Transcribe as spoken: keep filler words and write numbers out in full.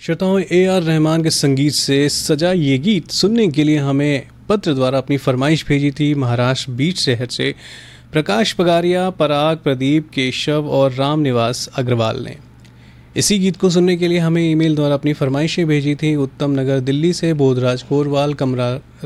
श्रोताओं, A R Rahman के संगीत से सजा ये गीत सुनने के लिए हमें पत्र द्वारा अपनी फरमाइश भेजी थी महाराष्ट्र बीच शहर से प्रकाश पगारिया, पराग, प्रदीप, केशव और राम निवास अग्रवाल ने। इसी गीत को सुनने के लिए हमें ईमेल द्वारा अपनी फरमाइशें भेजी थी उत्तम नगर दिल्ली से बोधराज कोरवाल, कमरा